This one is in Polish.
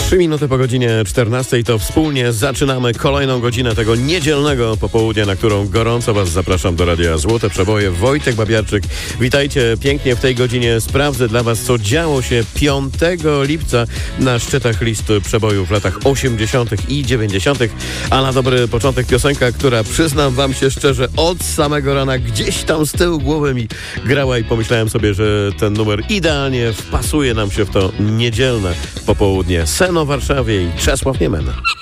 3 minuty po godzinie 14 to wspólnie zaczynamy kolejną godzinę tego niedzielnego popołudnia, na którą gorąco Was zapraszam do Radia Złote Przeboje. Wojtek Babiarczyk, witajcie pięknie w tej godzinie. Sprawdzę dla Was, co działo się 5 lipca na szczytach listy przebojów w latach 80. i 90. A na dobry początek piosenka, która, przyznam Wam się szczerze, od samego rana gdzieś tam z tyłu głowy mi grała i pomyślałem sobie, że ten numer idealnie wpasuje nam się w to niedzielne popołudnie. Sen o Warszawie i Czesław Niemen.